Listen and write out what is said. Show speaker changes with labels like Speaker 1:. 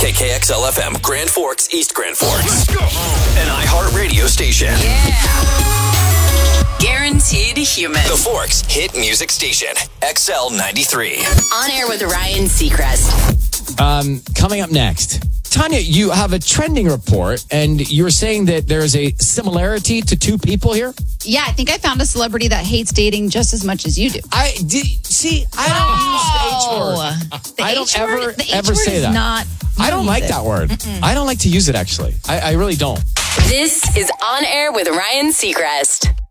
Speaker 1: KKXL FM, Grand Forks, East Grand Forks. An iHeartRadio station.
Speaker 2: Yeah. Guaranteed human.
Speaker 1: The Forks Hit Music Station. XL 93.
Speaker 2: On air with Ryan Seacrest.
Speaker 3: Coming up next, Tanya, you have a trending report, and you were saying that there is a similarity to two people here.
Speaker 4: Yeah, I think I found a celebrity that hates dating just as much as you do.
Speaker 3: I don't use the H word. I don't ever say that.
Speaker 4: Not.
Speaker 3: I don't like that word. I don't like to use it, actually. I really don't.
Speaker 2: This is On Air with Ryan Seacrest.